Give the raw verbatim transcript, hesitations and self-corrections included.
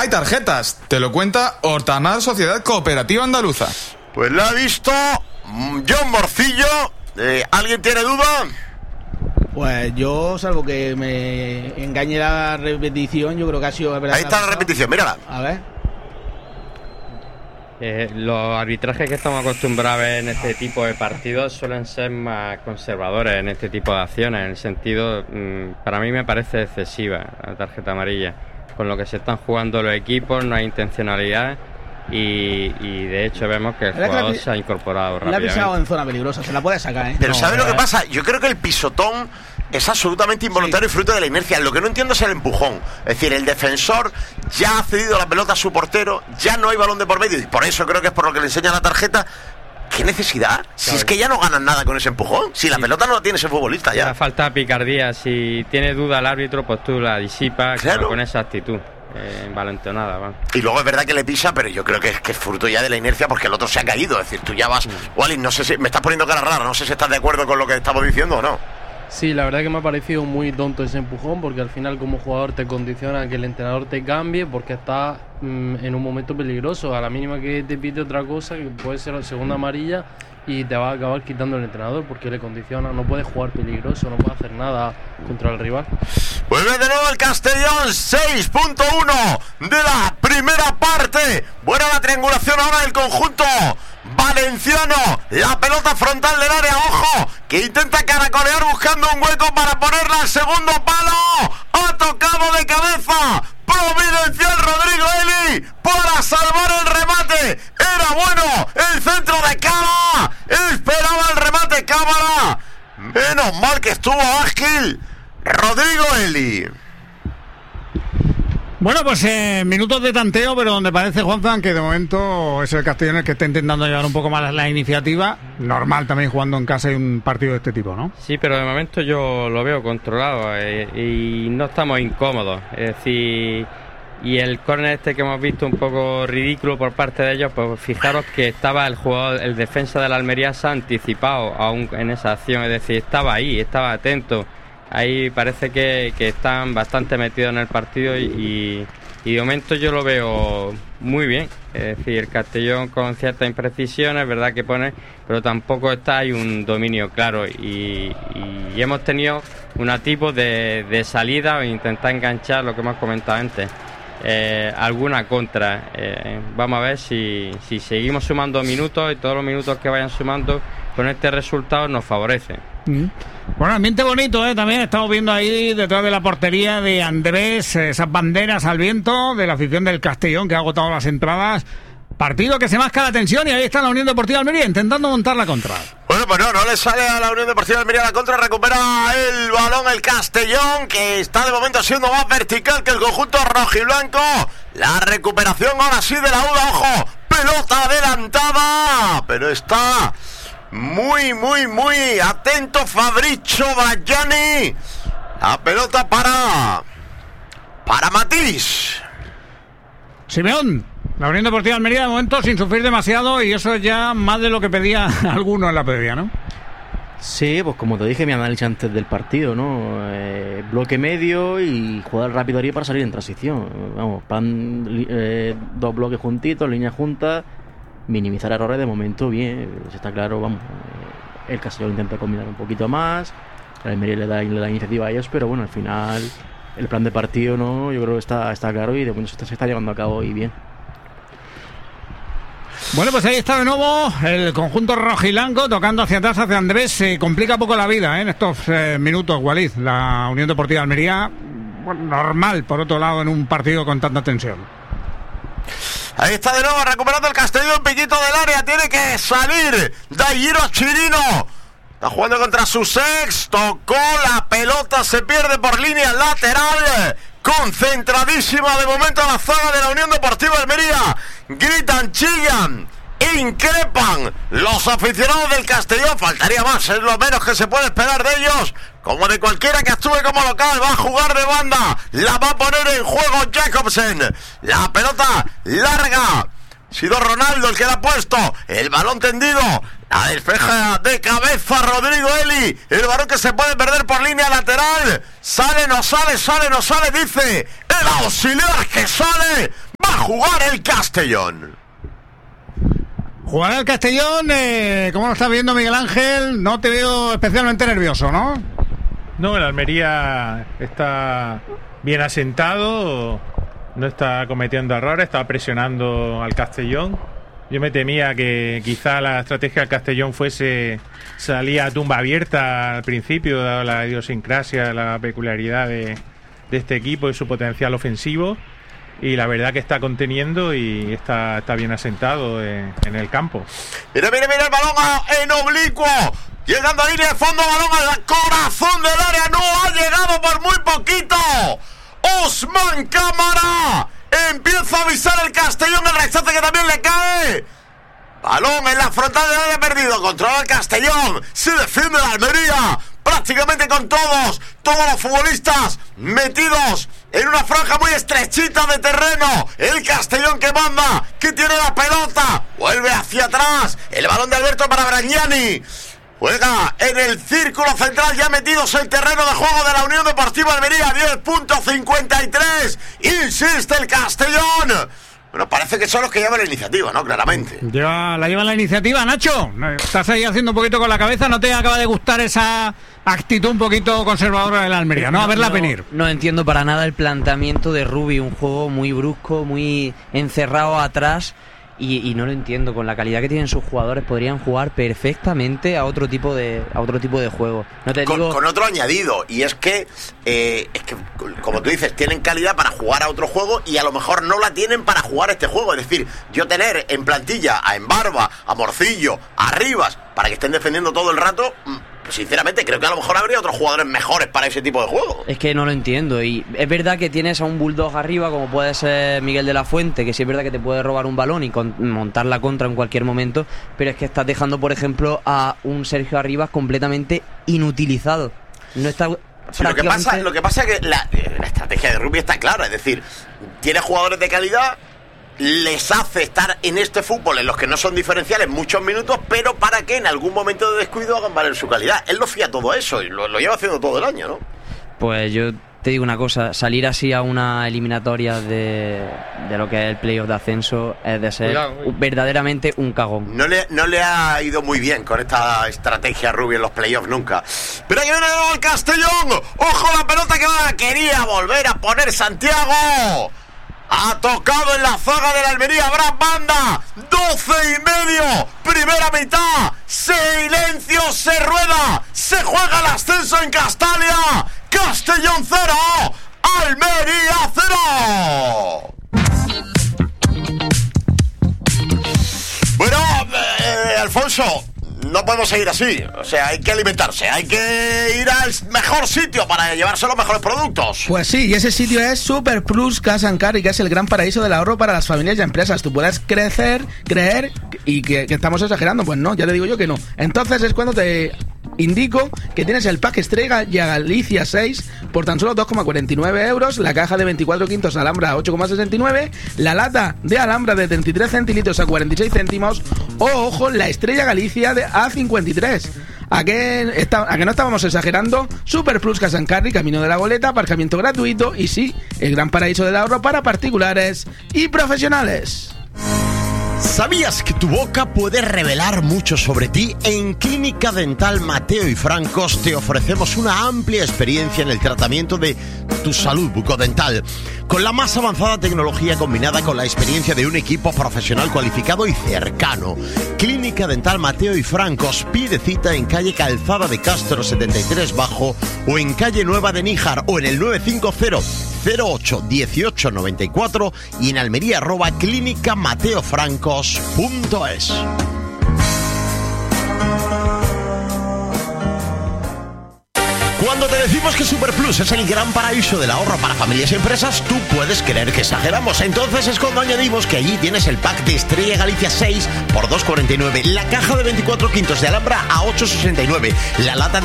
Hay tarjetas, te lo cuenta Hortanal Sociedad Cooperativa Andaluza. Pues la ha visto John Morcillo. Eh, ¿Alguien tiene duda? Pues yo, salvo que me engañe la repetición, yo creo que ha sido... Ahí está la repetición, mírala. A ver. Eh, los arbitrajes que estamos acostumbrados a ver en este tipo de partidos suelen ser más conservadores en este tipo de acciones. En el sentido, mmm, para mí me parece excesiva la tarjeta amarilla. Con lo que se están jugando los equipos, no hay intencionalidad. Y, y de hecho vemos que el jugador que se ha incorporado rápidamente. Le ha pisado en zona peligrosa, se la puede sacar, ¿eh? Pero no, ¿sabes no, lo que pasa? Yo creo que el pisotón es absolutamente involuntario, sí, y fruto de la inercia. Lo que no entiendo es el empujón. Es decir, el defensor ya ha cedido la pelota a su portero, ya no hay balón de por medio, y por eso creo que es por lo que le enseña la tarjeta. ¿Qué necesidad? Si claro, es que ya no ganan nada con ese empujón. Si la sí. pelota no la tiene ese futbolista ya. La falta picardía. Si tiene duda el árbitro, pues tú la disipas, claro, con esa actitud. Eh, envalentonada, va. Y luego es verdad que le pisa, pero yo creo que es que es fruto ya de la inercia, porque el otro se ha caído. Es decir, tú ya vas, mm. Wally, no sé si me estás poniendo cara rara, no sé si estás de acuerdo con lo que estamos diciendo o no. Sí, la verdad que me ha parecido muy tonto ese empujón, porque al final como jugador te condiciona a que el entrenador te cambie porque está mmm, en un momento peligroso. A la mínima que te pide otra cosa, que puede ser la segunda amarilla, y te va a acabar quitando el entrenador porque le condiciona. No puede jugar peligroso, no puede hacer nada contra el rival. Vuelve de nuevo el Castellón, seis punto uno de la primera parte. Buena la triangulación ahora del conjunto valenciano. La pelota frontal del área, ojo, que intenta caracolear buscando un hueco para ponerla al segundo palo. Ha tocado de cabeza providencial Rodrigo Eli para salvar el remate. Era bueno el centro de Cava. Esperaba el remate Cámara. Menos mal que estuvo ágil Rodrigo Eli. Bueno, pues eh, minutos de tanteo, pero donde parece, Juanfran, que de momento es el Castellón el que está intentando llevar un poco más la iniciativa. Normal también jugando en casa y un partido de este tipo, ¿no? Sí, pero de momento yo lo veo controlado eh, y no estamos incómodos. Es decir, y el córner este que hemos visto un poco ridículo por parte de ellos, pues fijaros que estaba el jugador, el defensa de la Almería se ha anticipado aún en esa acción, es decir, estaba ahí, estaba atento. Ahí parece que, que están bastante metidos en el partido y, y de momento yo lo veo muy bien. Es decir, el Castellón con ciertas imprecisiones, verdad que pone, pero tampoco está hay un dominio claro y, y, y hemos tenido un tipo de, de salida o intentar enganchar lo que hemos comentado antes. Eh, alguna contra. Eh, vamos a ver si, si seguimos sumando minutos y todos los minutos que vayan sumando con este resultado nos favorece. Mm. Bueno, ambiente bonito, ¿eh? También estamos viendo ahí detrás de la portería de Andrés esas banderas al viento de la afición del Castellón que ha agotado las entradas. Partido que se masca la tensión y ahí está la Unión Deportiva Almería intentando montar la contra. Bueno, pues no, no le sale a la Unión Deportiva Almería la contra, recupera el balón el Castellón, que está de momento siendo más vertical que el conjunto rojiblanco. La recuperación ahora sí de la U D A, ojo, pelota adelantada, pero está muy, muy, muy atento Fabricio Bajani. La pelota para para Matís. Simeón, la Unión Deportiva Almería de momento sin sufrir demasiado y eso es ya más de lo que pedía alguno en la previa, ¿no? Sí, pues como te dije mi análisis antes del partido, ¿no? Eh, bloque medio y jugar rápido arriba para salir en transición. Vamos, pan, eh, dos bloques juntitos, líneas juntas, minimizar errores de momento bien. Está claro, vamos, eh, el Castellón intenta combinar un poquito más, la Almería le da, le da iniciativa a ellos, pero bueno, al final el plan de partido, ¿no? Yo creo que está, está claro y de momento se está, se está llevando a cabo y bien. Bueno, pues ahí está de nuevo el conjunto rojiblanco tocando hacia atrás, hacia Andrés. Se complica poco la vida, ¿eh? En estos eh, minutos, Walid. La Unión Deportiva Almería, bueno, normal, por otro lado, en un partido con tanta tensión. Ahí está de nuevo recuperando el Castellón, piquito del área, tiene que salir Dairo Chirino. Está jugando contra sus ex, tocó la pelota, se pierde por línea lateral. Concentradísima de momento la zona de la Unión Deportiva Almería. Gritan, chillan, increpan los aficionados del Castellón. Faltaría más, es lo menos que se puede esperar de ellos. Como de cualquiera que actúe como local, va a jugar de banda. La va a poner en juego Jacobsen. La pelota larga. Ha sido Ronaldo el que la ha puesto. El balón tendido. La despeja de cabeza Rodrigo Eli. El balón que se puede perder por línea lateral. Sale, no sale, sale, no sale, dice el auxiliar que sale. jugar el Castellón. Jugar al Castellón, eh, ¿cómo lo estás viendo, Miguel Ángel? No te veo especialmente nervioso, ¿no? No, el Almería está bien asentado, no está cometiendo errores, está presionando al Castellón. Yo me temía que quizá la estrategia del Castellón fuese salir a tumba abierta al principio, dado la idiosincrasia, la peculiaridad de, de este equipo y su potencial ofensivo. Y la verdad que está conteniendo y está, está bien asentado en, en el campo. Mira, mira, mira el balón en oblicuo. Llegando a línea de fondo, balón al corazón del área. No ha llegado por muy poquito. Osman Cámara. Empieza a avisar el Castellón, el rechace que también le cae. Balón en la frontal del área perdido. Controla el Castellón. Se defiende la Almería. Prácticamente con todos, todos los futbolistas metidos en una franja muy estrechita de terreno. El Castellón que manda, que tiene la pelota, vuelve hacia atrás. El balón de Alberto para Bragnani. Juega en el círculo central, ya metidos en el terreno de juego de la Unión Deportiva Almería. diez punto cincuenta y tres. Insiste el Castellón. Bueno, parece que son los que llevan la iniciativa, ¿no? Claramente. Lleva, la lleva la iniciativa, Nacho. Estás ahí haciendo un poquito con la cabeza. ¿No te acaba de gustar esa actitud un poquito conservadora de la Almería? No, a verla no, venir. No entiendo para nada el planteamiento de Rubi. Un juego muy brusco, muy encerrado atrás. Y, y no lo entiendo. Con la calidad que tienen sus jugadores podrían jugar perfectamente a otro tipo de a otro tipo de juego. No te con, digo... con otro añadido, y es que eh, es que como tú dices, tienen calidad para jugar a otro juego y a lo mejor no la tienen para jugar este juego. Es decir, yo tener en plantilla a Embarba, a Morcillo, a Rivas para que estén defendiendo todo el rato, sinceramente creo que a lo mejor habría otros jugadores mejores para ese tipo de juego. Es que no lo entiendo. Y es verdad que tienes a un bulldog arriba como puede ser Miguel de la Fuente, que sí es verdad que te puede robar un balón y con, montar la contra en cualquier momento, pero es que estás dejando, por ejemplo, a un Sergio Arribas completamente inutilizado. No está... Sí, lo, que pasa, lo que pasa es que la, la estrategia de Rubi está clara. Es decir, tiene jugadores de calidad, les hace estar en este fútbol en los que no son diferenciales muchos minutos, pero para que en algún momento de descuido hagan valer su calidad. Él lo fía todo eso y lo, lo lleva haciendo todo el año, ¿no? Pues yo te digo una cosa, salir así a una eliminatoria de, de lo que es el playoff de ascenso es de ser Cuidado, verdaderamente un cagón. No le, no le ha ido muy bien con esta estrategia Rubi en los playoffs nunca. Pero ahí viene de nuevo el Castellón. ¡Ojo la pelota que va! Quería volver a poner Santiago. Ha tocado en la zaga de la Almería. Habrá banda. doce y medio. Primera mitad. Silencio. Se rueda. Se juega el ascenso en Castalia. Castellón cero. Almería cero. Bueno, eh, Alfonso, no podemos seguir así. O sea, hay que alimentarse, hay que ir al mejor sitio para llevarse los mejores productos. Pues sí, y ese sitio es Super Plus Cash and Carry, que es el gran paraíso del ahorro para las familias y empresas. Tú puedes crecer, creer y que, que estamos exagerando. Pues no, ya te digo yo que no. Entonces es cuando te indico que tienes el pack Estrella Galicia seis por tan solo dos coma cuarenta y nueve euros, la caja de veinticuatro quintos Alhambra a ocho coma sesenta y nueve, la lata de Alhambra de treinta y tres centilitros a cuarenta y seis céntimos o, ojo, la Estrella Galicia de a cincuenta y tres. ¿A que, está, ¿A que no estábamos exagerando? Super Plus Cash and Carry, camino de la Goleta, aparcamiento gratuito y sí, el gran paraíso del ahorro para particulares y profesionales. ¿Sabías que tu boca puede revelar mucho sobre ti? En Clínica Dental Mateo y Francos te ofrecemos una amplia experiencia en el tratamiento de tu salud bucodental, con la más avanzada tecnología combinada con la experiencia de un equipo profesional cualificado y cercano. Clínica Dental Mateo y Francos, pide cita en calle Calzada de Castro setenta y tres Bajo o en calle Nueva de Níjar o en el nueve cinco cero cero ocho dieciocho noventa y cuatro y en Almería arroba clínica mateo francos punto es. Cuando te decimos que Super Plus es el gran paraíso del ahorro para familias y empresas, tú puedes creer que exageramos. Entonces es cuando añadimos que allí tienes el pack de Estrella Galicia seis por dos cuarenta y nueve, la caja de veinticuatro quintos de Alhambra a ocho sesenta y nueve, la lata de